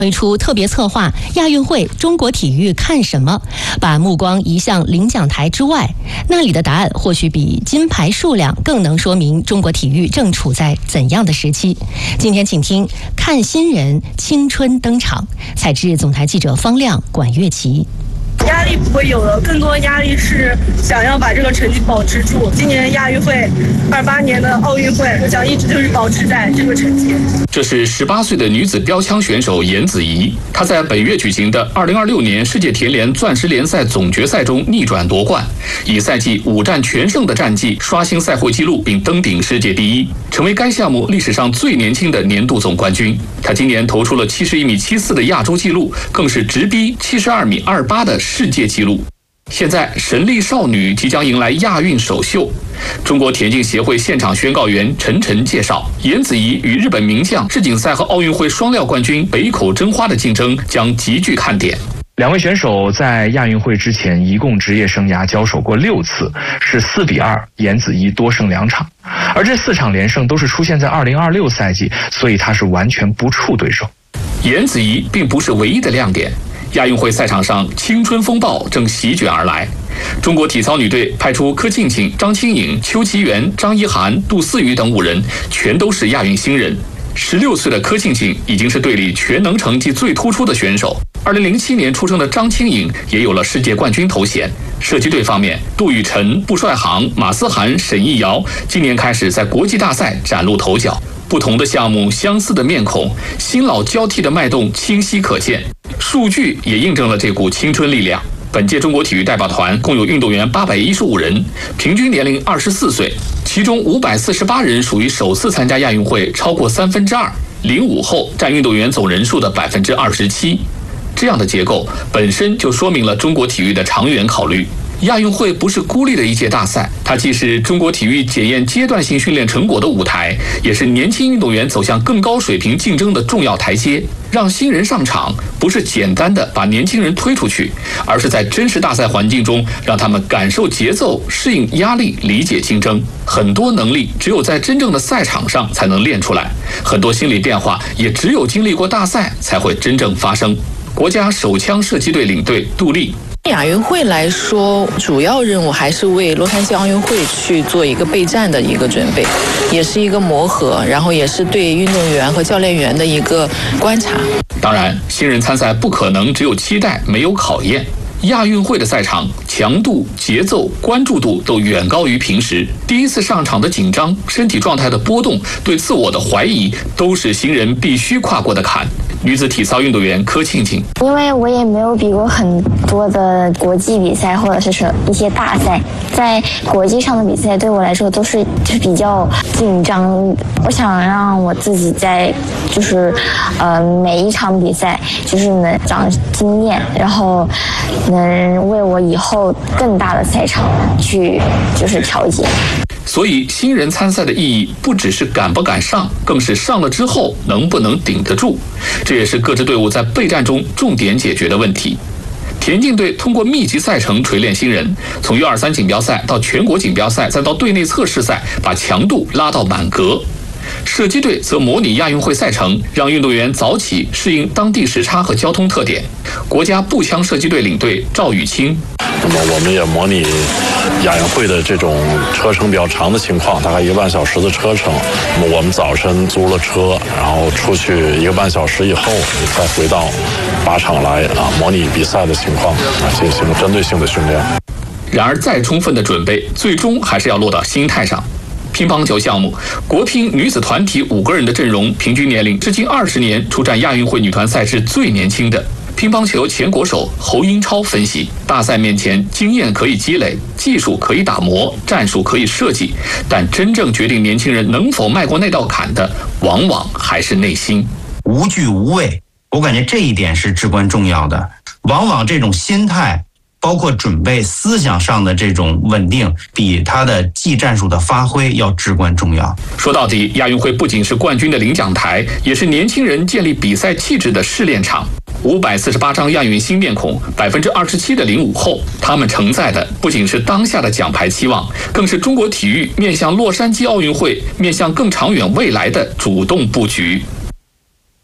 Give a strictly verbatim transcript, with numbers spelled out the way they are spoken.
推出特别策划亚运会中国体育看什么，把目光移向领奖台之外，那里的答案或许比金牌数量更能说明中国体育正处在怎样的时期。今天请听看新人青春登场，采自总台记者方亮、管乐琪。 压力不会有了，更多压力是想要把这个成绩保持住。今年亚运会，二八年的奥运会，我想一直就是保持在这个成绩。 这是十八岁的女子标枪选手严子怡，她在本月举行的二零二六年世界田联钻石联赛总决赛中逆转夺冠，以赛季五战全胜的战绩刷新赛会纪录，并登顶世界第一，成为该项目历史上最年轻的年度总冠军。她今年投出了七十一米七四的亚洲纪录，更是直逼七十二米二八的世界纪录。现在神力少女即将迎来亚运首秀，中国田径协会现场宣告员陈晨介绍，严子怡与日本名将世锦赛和奥运会双料冠军北口真花的竞争将极具看点。 两位选手在亚运会之前一共职业生涯交手过六次，是四比二，严子怡多胜两场，而这四场连胜都是出现在二零二六赛季，所以她是完全不怵对手。 严子怡并不是唯一的亮点，亚运会赛场上青春风暴正席卷而来。中国体操女队派出柯庆庆、张清颖、邱其媛、张一涵、杜思雨等五人，全都是亚运新人。十六岁的柯庆庆已经是队里全能成绩最突出的选手。二零零七年出生的张清颖也有了世界冠军头衔。射击队方面，杜雨辰、布帅航、马思涵、沈艺瑶今年开始在国际大赛崭露头角。不同的项目，相似的面孔，新老交替的脉动清晰可见。数据也印证了这股青春力量。本届中国体育代表团共有运动员八百一十五人，平均年龄二十四岁，其中五百四十八人属于首次参加亚运会，超过三分之二，零五后占运动员总人数的百分之二十七。这样的结构本身就说明了中国体育的长远考虑。亚运会不是孤立的一届大赛，它既是中国体育检验阶段性训练成果的舞台，也是年轻运动员走向更高水平竞争的重要台阶。让新人上场，不是简单的把年轻人推出去，而是在真实大赛环境中，让他们感受节奏、适应压力、理解竞争。很多能力只有在真正的赛场上才能练出来，很多心理变化也只有经历过大赛才会真正发生。国家手枪射击队领队杜丽。 亚运会来说，主要任务还是为洛杉矶奥运会去做一个备战的一个准备，也是一个磨合，然后也是对运动员和教练员的一个观察。 当然，新人参赛不可能只有期待没有考验。亚运会的赛场强度、节奏、关注度都远高于平时。第一次上场的紧张、身体状态的波动、对自我的怀疑，都是新人必须跨过的坎。女子体操运动员柯庆庆， 因为我也没有比过很多的国际比赛或者是说一些大赛，在国际上的比赛对我来说都是就是比较紧张。我想让我自己在就是呃每一场比赛就是能长经验，然后能为我以后更大的赛场去就是调节。 所以新人参赛的意义不只是敢不敢上，更是上了之后能不能顶得住。这也是各支队伍在备战中重点解决的问题。田径队通过密集赛程锤炼新人，从 U 二三 锦标赛到全国锦标赛，再到队内测试赛，把强度拉到满格。射击队则模拟亚运会赛程，让运动员早起适应当地时差和交通特点。国家步枪射击队领队赵雨清， 那么我们也模拟亚运会的这种车程比较长的情况，大概一个半小时的车程。那么我们早晨租了车，然后出去一个半小时以后，再回到靶场来啊，模拟比赛的情况啊，进行针对性的训练。 然而，再充分的准备，最终还是要落到心态上。乒乓球项目，国乒女子团体五个人的阵容，平均年龄至今二十年出战亚运会女团赛事最年轻的。乒乓球前国手侯英超分析，大赛面前经验可以积累，技术可以打磨，战术可以设计，但真正决定年轻人能否迈过那道坎的，往往还是内心。 无惧无畏，我感觉这一点是至关重要的。往往这种心态包括准备思想上的这种稳定，比他的技战术的发挥要至关重要。 说到底，亚运会不仅是冠军的领奖台，也是年轻人建立比赛气质的试炼场。五百四十八张亚运新面孔，百分之二十七的零五后，他们承载的不仅是当下的奖牌期望，更是中国体育面向洛杉矶奥运会、面向更长远未来的主动布局。